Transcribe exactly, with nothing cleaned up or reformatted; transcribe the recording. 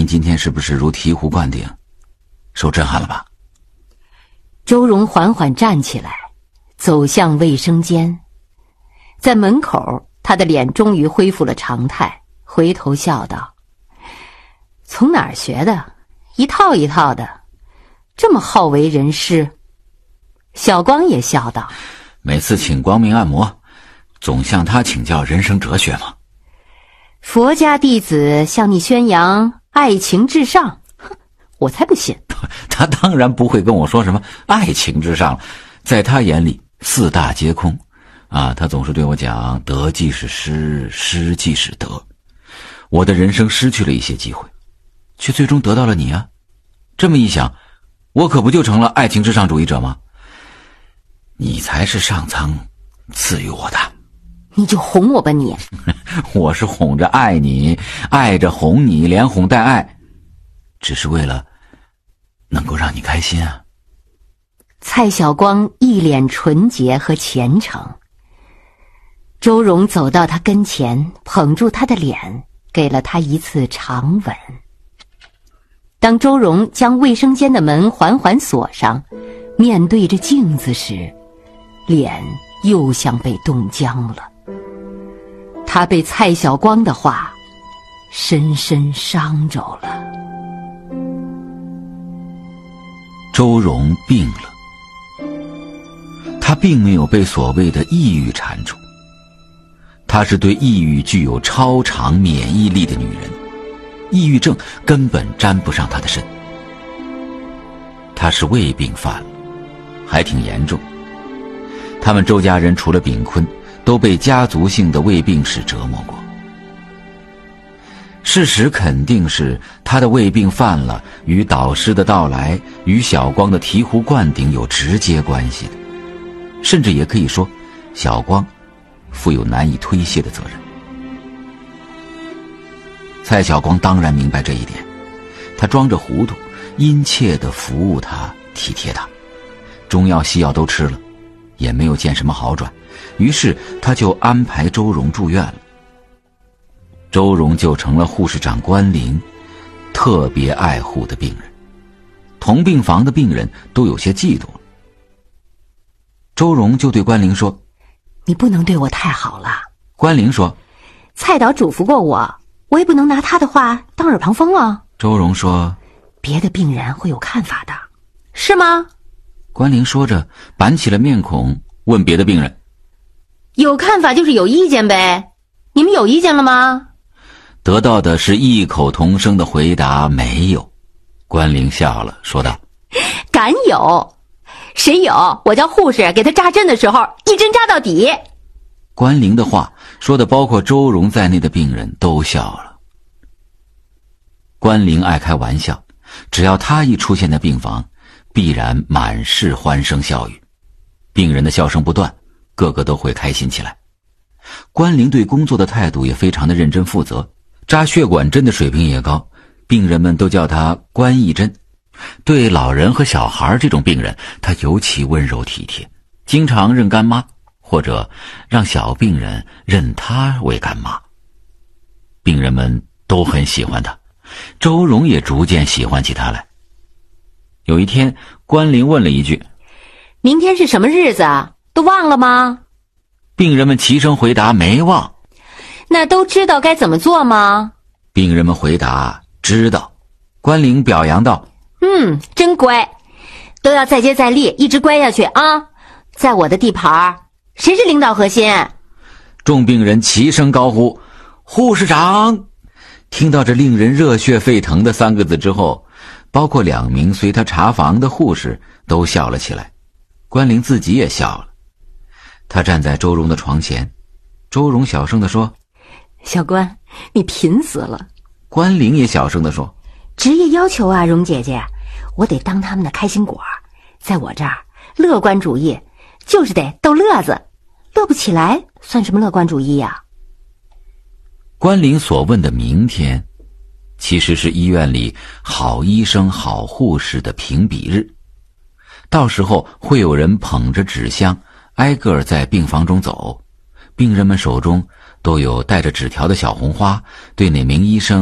您今天是不是如醍醐灌顶，受震撼了吧？ 周荣缓缓站起来，走向卫生间。在门口，他的脸终于恢复了常态，回头笑道：从哪儿学的？一套一套的，这么好为人师。小光也笑道： 每次请光明按摩，总向他请教人生哲学嘛。 佛家弟子向你宣扬爱情至上，哼，我才不信。 他当然不会跟我说什么爱情至上，在他眼里四大皆空啊，他总是对我讲德即是失，失即是德。我的人生失去了一些机会，却最终得到了你啊。这么一想，我可不就成了爱情至上主义者吗？你才是上苍赐予我的。 你就哄我吧你。 我是哄着爱你，爱着哄你，连哄带爱，只是为了能够让你开心啊。 蔡晓光一脸纯洁和虔诚。周荣走到他跟前，捧住他的脸，给了他一次长吻。当周荣将卫生间的门缓缓锁上，面对着镜子时，脸又像被冻僵了。他被蔡晓光的话深深伤着了。 周荣病了，他并没有被所谓的抑郁缠住，她是对抑郁具有超长免疫力的女人，抑郁症根本沾不上她的身。她是胃病犯了，还挺严重。他们周家人除了炳坤，都被家族性的胃病史折磨过。事实肯定是他的胃病犯了，与导师的到来，与小光的醍醐灌顶有直接关系的，甚至也可以说，小光负有难以推卸的责任。蔡晓光当然明白这一点，他装着糊涂，殷切地服务他，体贴他，中药西药都吃了，也没有见什么好转，于是他就安排周荣住院了。周荣就成了护士长关灵特别爱护的病人，同病房的病人都有些嫉妒了。周荣就对关灵说： 你不能对我太好了。 关灵说： 蔡导嘱咐过我，我也不能拿他的话当耳旁风啊。 周荣说： 别的病人会有看法的，是吗？ 关灵说着板起了面孔，问别的病人： 有看法就是有意见呗，你们有意见了吗？ 得到的是异口同声的回答：没有。关灵笑了，说道： 敢有？谁有？我叫护士给他扎针的时候，一针扎到底。 关灵的话说的包括周荣在内的病人都笑了。关灵爱开玩笑，只要他一出现在病房，必然满是欢声笑语，病人的笑声不断，个个都会开心起来。关灵对工作的态度也非常的认真负责，扎血管针的水平也高，病人们都叫他关义针。对老人和小孩这种病人，他尤其温柔体贴，经常认干妈，或者让小病人认他为干妈。病人们都很喜欢他，周荣也逐渐喜欢起他来。有一天，关灵问了一句： 明天是什么日子啊？都忘了吗？ 病人们齐声回答：没忘。 那都知道该怎么做吗？ 病人们回答：知道。关灵表扬道： 嗯，真乖，都要再接再厉，一直乖下去啊！在我的地盘，谁是领导核心？ 众病人齐声高呼：护士长！听到这令人热血沸腾的三个字之后，包括两名随他查房的护士都笑了起来，关灵自己也笑了。他站在周荣的床前，周荣小声地说： 小关，你贫死了。 关灵也小声地说： 职业要求啊，荣姐姐，我得当他们的开心果，在我这儿，乐观主义就是得逗乐子，乐不起来算什么乐观主义呀？ 关灵所问的明天，其实是医院里好医生好护士的评比日，到时候会有人捧着纸箱挨个在病房中走，病人们手中都有带着纸条的小红花，对哪名医生